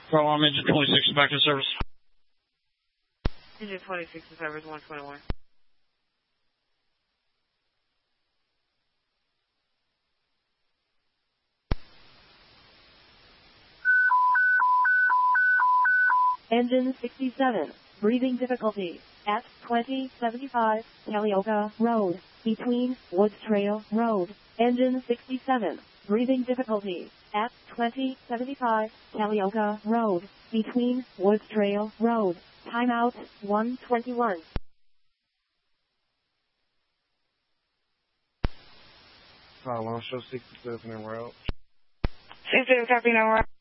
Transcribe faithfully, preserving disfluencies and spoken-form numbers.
Call on engine twenty-six back in service. Engine twenty-six in service, one twenty-one. Engine sixty-seven, breathing difficulty, at twenty seventy-five, Calliope Road, between Woods Trail Road. Engine sixty-seven, breathing difficulty, at twenty seventy-five, Calliope Road, between Woods Trail Road. Timeout, one twenty-one. Follow on show sixty-seven en route. sixty-seven, copy, no route.